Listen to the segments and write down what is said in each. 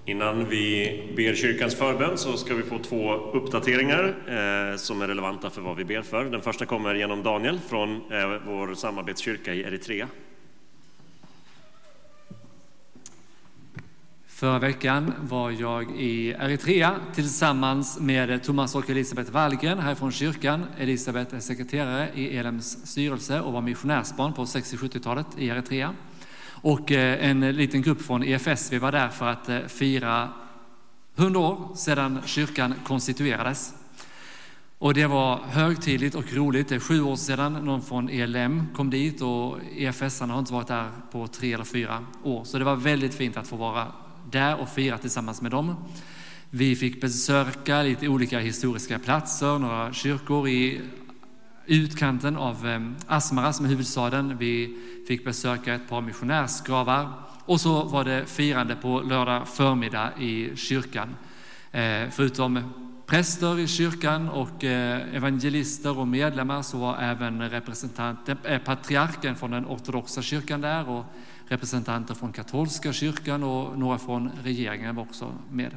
Innan vi ber kyrkans förbön så ska vi få 2 uppdateringar som är relevanta för vad vi ber för. Den första kommer genom Daniel från vår samarbetskyrka i Eritrea. Förra veckan var jag i Eritrea tillsammans med Thomas och Elisabeth Wallgren härifrån kyrkan. Elisabeth är sekreterare i ELMs styrelse och var missionärsbarn på 60-70-talet i Eritrea. Och en liten grupp från EFS, vi var där för att fira 100 år sedan kyrkan konstituerades. Och det var högtidligt och roligt. Det är 7 år sedan någon från ELM kom dit och EFS-arna har inte varit där på 3 eller 4 år. Så det var väldigt fint att få vara där och fira tillsammans med dem. Vi fick besöka lite olika historiska platser, några kyrkor i utkanten av Asmara som är huvudstaden. Vi fick besöka ett par missionärsgravar och så var det firande på lördag förmiddag i kyrkan. Förutom präster i kyrkan och evangelister och medlemmar så var även patriarken från den ortodoxa kyrkan där och representanter från katolska kyrkan och några från regeringen var också med.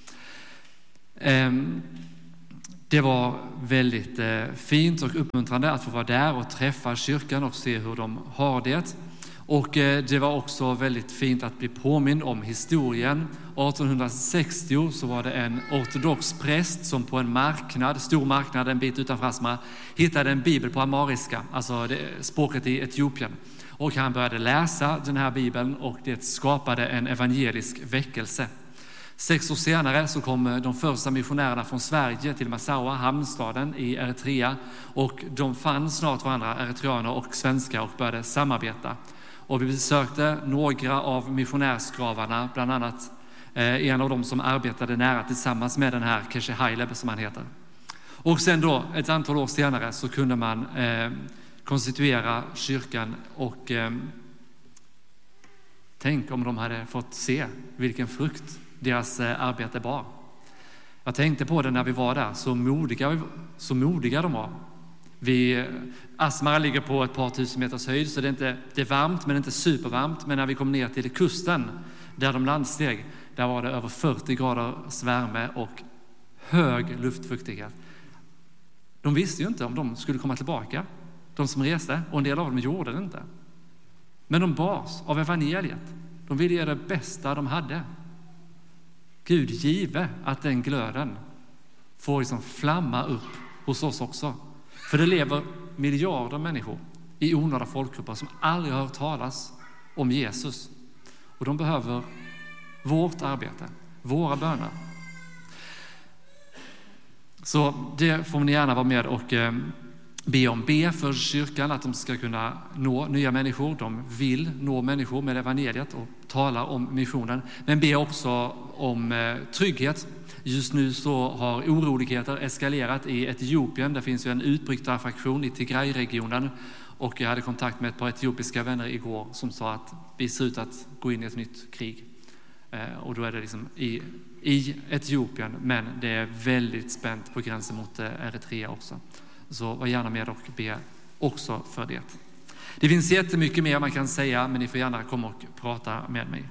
Det var väldigt fint och uppmuntrande att få vara där och träffa kyrkan och se hur de har det. Och det var också väldigt fint att bli påmind om historien. 1860 så var det en ortodox präst som på en marknad, stor marknad en bit utanför Asmara, hittade en bibel på amariska, alltså språket i Etiopien. Och han började läsa den här bibeln och det skapade en evangelisk väckelse. 6 år senare så kom de första missionärerna från Sverige till Massawa, hamnstaden i Eritrea. Och de fann snart varandra, eritreaner och svenskar, och började samarbeta. Och vi besökte några av missionärsgravarna, bland annat en av dem som arbetade nära tillsammans med den här Keshe Haileb som han heter. Och sen då, ett antal år senare, så kunde man konstituera kyrkan och tänk om de hade fått se vilken frukt deras arbete bar. Jag tänkte på det när vi var där, så modiga de var. Asmara ligger på ett par tusen meters höjd, så det är varmt men inte supervarmt. Men när vi kom ner till kusten där de landsteg, där var det över 40 graders värme och hög luftfuktighet. De visste ju inte om de skulle komma tillbaka, de som reste, och en del av dem gjorde det inte. Men de bars av evangeliet. De ville ge det bästa de hade. Gud give att den glöden får liksom flamma upp hos oss också. För det lever miljarder människor i onådda folkgrupper som aldrig har hört talas om Jesus. Och de behöver vårt arbete, våra böner. Så det får ni gärna vara med och be för kyrkan, att de ska kunna nå nya människor. De vill nå människor med evangeliet och tala om missionen. Men be också om trygghet. Just nu så har oroligheter eskalerat i Etiopien. Det finns ju en utbrytarfraktion i Tigray-regionen. Och jag hade kontakt med ett par etiopiska vänner igår som sa att vi ser ut att gå in i ett nytt krig. Och då är det liksom i Etiopien, men det är väldigt spänt på gränsen mot Eritrea också. Så var gärna med och be också för det. Det finns jättemycket mer man kan säga, men ni får gärna komma och prata med mig.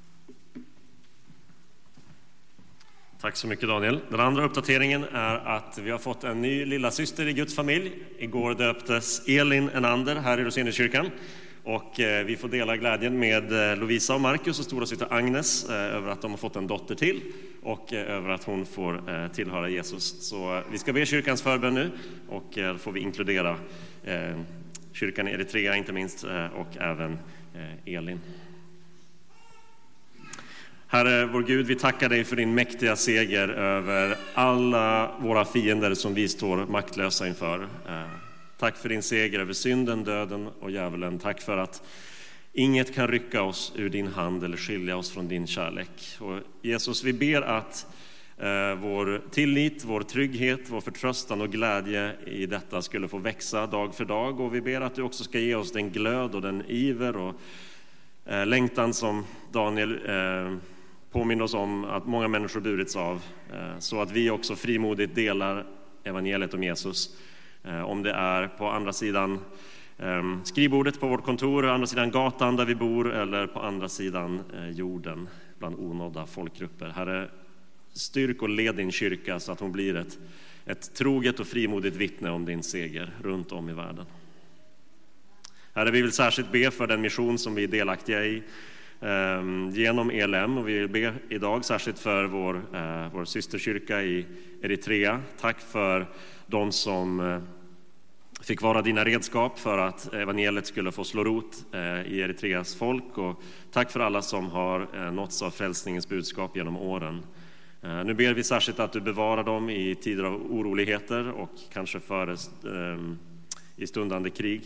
Tack så mycket Daniel. Den andra uppdateringen är att vi har fått en ny lilla syster i Guds familj. Igår döptes Elin Enander här i Roseniuskyrkan. Och vi får dela glädjen med Lovisa och Marcus och stora syster Agnes över att de har fått en dotter till och över att hon får tillhöra Jesus. Så vi ska be kyrkans förbön nu och får vi inkludera kyrkan i Eritrea inte minst och även Elin. Herre, vår Gud, vi tackar dig för din mäktiga seger över alla våra fiender som vi står maktlösa inför. Tack för din seger över synden, döden och djävulen. Tack för att inget kan rycka oss ur din hand eller skilja oss från din kärlek. Och Jesus, vi ber att vår tillit, vår trygghet, vår förtröstan och glädje i detta skulle få växa dag för dag. Och vi ber att du också ska ge oss den glöd och den iver och längtan som Daniel påminner oss om att många människor burits av. Så att vi också frimodigt delar evangeliet om Jesus. Om det är på andra sidan skrivbordet på vårt kontor, andra sidan gatan där vi bor eller på andra sidan jorden bland onådda folkgrupper. Herre, styrk och led din kyrka så att hon blir ett troget och frimodigt vittne om din seger runt om i världen. Herre, vi vill särskilt be för den mission som vi är delaktiga i genom ELM, och vi vill be idag särskilt för vår systerkyrka i Eritrea. Tack för de som fick vara dina redskap för att evangeliet skulle få slå rot i Eritreas folk, och tack för alla som har nåtts av frälsningens budskap genom åren. Nu ber vi särskilt att du bevarar dem i tider av oroligheter och kanske i stundande krig.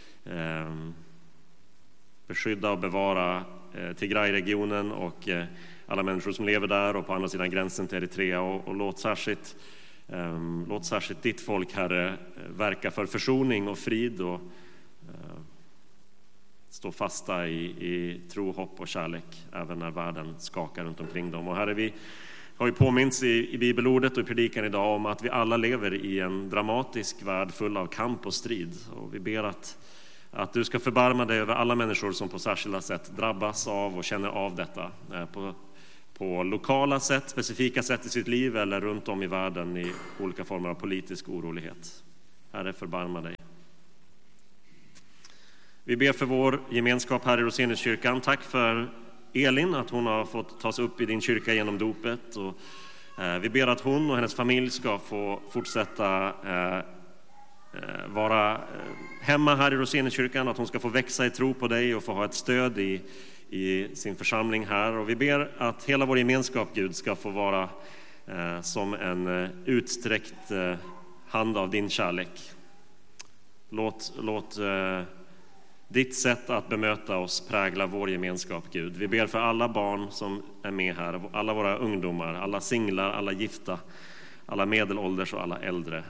Beskydda och bevara Tigray-regionen och alla människor som lever där och på andra sidan gränsen till Eritrea, och låt särskilt ditt folk, Herre, verka för försoning och frid och stå fasta i tro, hopp och kärlek även när världen skakar runt omkring dem. Och Herre, vi har ju påminns i bibelordet och i predikan idag om att vi alla lever i en dramatisk värld full av kamp och strid, och vi ber att du ska förbarma dig över alla människor som på särskilda sätt drabbas av och känner av detta på lokala sätt, specifika sätt i sitt liv eller runt om i världen i olika former av politisk orolighet. Herre, förbarma dig. Vi ber för vår gemenskap här i Roseniuskyrkan. Tack för Elin, att hon har fått tas upp i din kyrka genom dopet. Och vi ber att hon och hennes familj ska få fortsätta vara hemma här i Roseniuskyrkan, att hon ska få växa i tro på dig och få ha ett stöd i sin församling här. Och vi ber att hela vår gemenskap, Gud, ska få vara som en utsträckt hand av din kärlek. Låt ditt sätt att bemöta oss prägla vår gemenskap, Gud. Vi ber för alla barn som är med här, alla våra ungdomar, alla singlar, alla gifta, alla medelålders och alla äldre.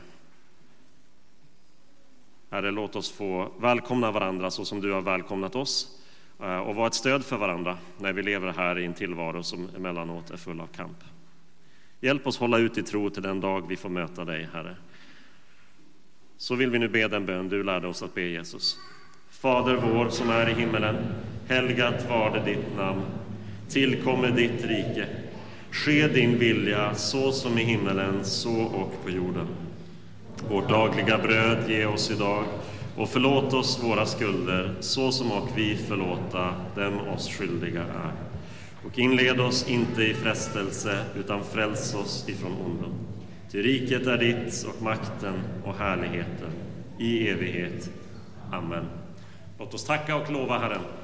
Herre, låt oss få välkomna varandra så som du har välkomnat oss, och vara ett stöd för varandra när vi lever här i en tillvaro som emellanåt är full av kamp. Hjälp oss hålla ut i tro till den dag vi får möta dig, Herre. Så vill vi nu be den bön du lärde oss att be, Jesus. Fader vår som är i himmelen, helgat varde ditt namn. Tillkommer ditt rike. Ske din vilja så som i himmelen, så och på jorden. Vårt dagliga bröd ge oss idag, och förlåt oss våra skulder så som och vi förlåta dem oss skyldiga är. Och inled oss inte i frestelse, utan fräls oss ifrån onden. Till riket är ditt och makten och härligheten i evighet. Amen. Låt oss tacka och lova Herren.